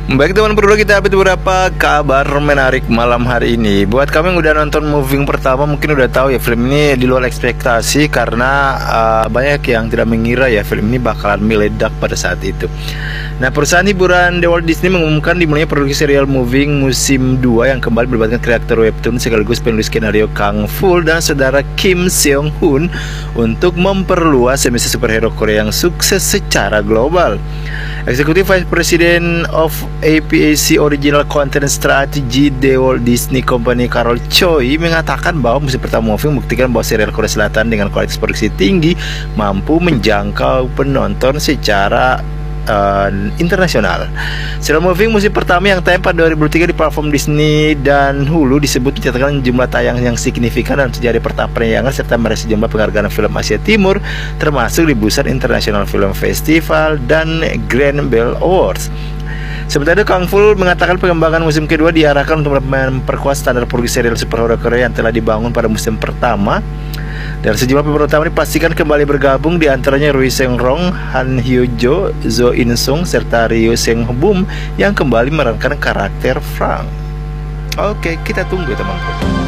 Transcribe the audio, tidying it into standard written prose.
Baik teman bro, kita update beberapa kabar menarik malam hari ini. Buat kamu yang udah nonton Moving pertama mungkin udah tahu ya, film ini di luar ekspektasi karena banyak yang tidak mengira ya film ini bakalan meledak pada saat itu. Nah, perusahaan hiburan The Walt Disney mengumumkan dimulainya produksi serial Moving musim 2 yang kembali melibatkan kreator webtoon sekaligus penulis skenario Kang Ful dan saudara Kim Seong Hoon untuk memperluas emisi superhero Korea yang sukses secara global. Executive Vice President of APAC Original Content Strategy The Walt Disney Company Carol Choi mengatakan bahwa musim pertama Moving membuktikan bahwa serial Korea Selatan dengan kualitas produksi tinggi mampu menjangkau penonton secara internasional. Serial Moving musim pertama yang tayang pada 2003 di platform Disney dan Hulu disebut mencatatkan jumlah tayang yang signifikan dalam sejarah pertama penayangan serta meraih sejumlah penghargaan film Asia Timur termasuk di Busan International Film Festival dan Grand Bell Awards. Sementara itu, Kang Ful mengatakan pengembangan musim kedua diarahkan untuk memperkuat standar produksi serial superhero Korea yang telah dibangun pada musim pertama. Dan sejumlah pemain utama dipastikan kembali bergabung, di antaranya Rui Seung-rong, Han Hyo-jo, Zo In-sung, serta Ryo Seung-bum yang kembali memerankan karakter Frank. Oke, kita tunggu teman-teman.